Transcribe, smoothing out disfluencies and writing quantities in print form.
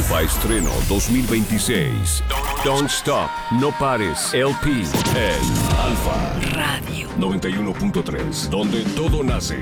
Alfa Estreno 2026. Don't Stop, No Pares, LP en Alfa Radio 91.3, donde todo nace.